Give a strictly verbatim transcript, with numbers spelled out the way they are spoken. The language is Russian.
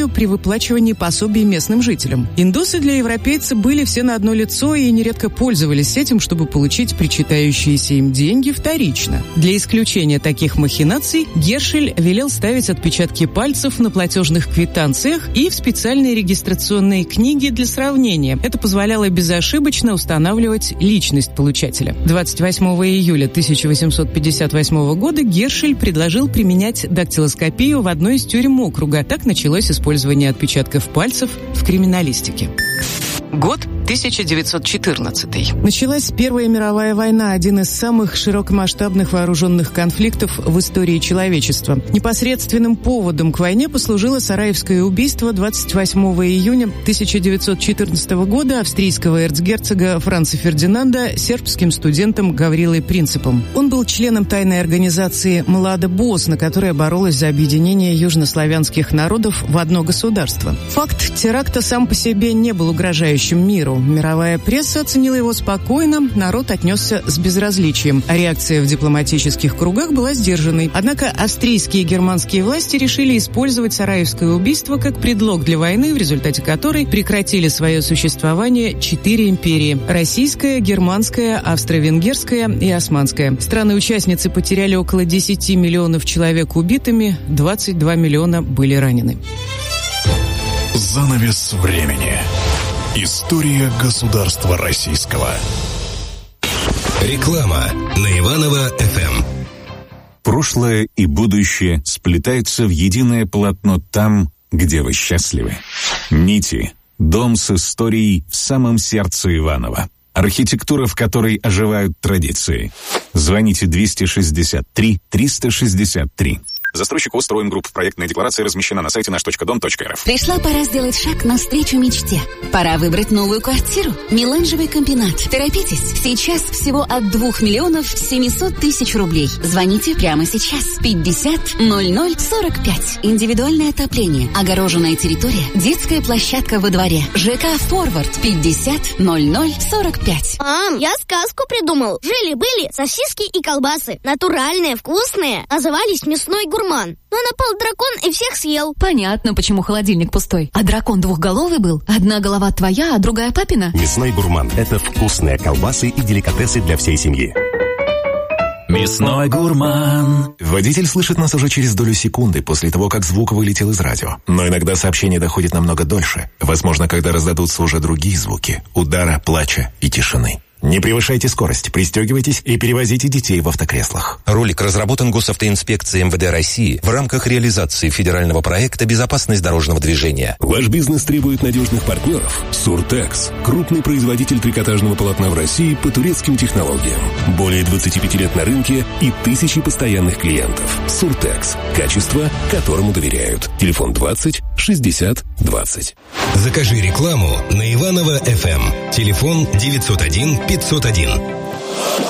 Россию при выплачивании пособий местным жителям. Индусы для европейца были все на одно лицо и нередко пользовались этим, чтобы получить причитающиеся им деньги вторично. Для исключения таких махинаций Гершель велел ставить отпечатки пальцев на платежных квитанциях и в специальные регистрационные книги для сравнения. Это позволяло безошибочно устанавливать личность получателя. двадцать восьмого июля тысяча восемьсот пятьдесят восьмого года Гершель предложил применять дактилоскопию в одной из тюрем округа. Так началось использование отпечатков пальцев в криминалистике. Год тысяча девятьсот четырнадцатый. Началась Первая мировая война, один из самых широкомасштабных вооруженных конфликтов в истории человечества. Непосредственным поводом к войне послужило сараевское убийство двадцать восьмого июня тысяча девятьсот четырнадцатого года австрийского эрцгерцога Франца Фердинанда сербским студентом Гаврилой Принципом. Он был членом тайной организации «Млада Босна», которая боролась за объединение южнославянских народов в одно государство. Факт теракта сам по себе не был угрожающим миру. Мировая пресса оценила его спокойно, народ отнесся с безразличием, а реакция в дипломатических кругах была сдержанной. Однако австрийские и германские власти решили использовать сараевское убийство как предлог для войны, в результате которой прекратили свое существование четыре империи – российская, германская, австро-венгерская и османская. Страны-участницы потеряли около десять миллионов человек убитыми, двадцать два миллиона были ранены. Занавес времени. История государства российского. Реклама на Иваново-эф эм. Прошлое и будущее сплетаются в единое полотно там, где вы счастливы. Нити. Дом с историей в самом сердце Иваново. Архитектура, в которой оживают традиции. Звоните двести шестьдесят три триста шестьдесят три. Застройщик ОСТРОИМ Групп. Проектная декларация размещена на сайте наш точка дом точка эр эф. Пришла пора сделать шаг навстречу мечте. Пора выбрать новую квартиру. Меланжевый комбинат. Торопитесь. Сейчас всего от двух миллионов семисот тысяч рублей. Звоните прямо сейчас. пятьдесят ноль ноль сорок пять. Индивидуальное отопление. Огороженная территория. Детская площадка во дворе. ЖК «Форвард». пятьдесят ноль ноль сорок пять. Мам, я сказку придумал. Жили-были сосиски и колбасы. Натуральные, вкусные. Назывались «Мясной гурман». Но напал дракон и всех съел. Понятно, почему холодильник пустой. А дракон двухголовый был? Одна голова твоя, а другая папина? Мясной гурман – это вкусные колбасы и деликатесы для всей семьи. Мясной гурман. Водитель слышит нас уже через долю секунды после того, как звук вылетел из радио. Но иногда сообщение доходит намного дольше. Возможно, когда раздадутся уже другие звуки – удара, плача и тишины. Не превышайте скорость, пристегивайтесь и перевозите детей в автокреслах. Ролик разработан Госавтоинспекцией эм вэ дэ России в рамках реализации федерального проекта «Безопасность дорожного движения». Ваш бизнес требует надежных партнеров? Суртекс – крупный производитель трикотажного полотна в России по турецким технологиям. Более двадцати пяти лет на рынке и тысячи постоянных клиентов. Суртекс – качество, которому доверяют. Телефон двадцать шестьдесят двадцать. Закажи рекламу на Иваново-эф эм. Телефон девятьсот один пятьсот один.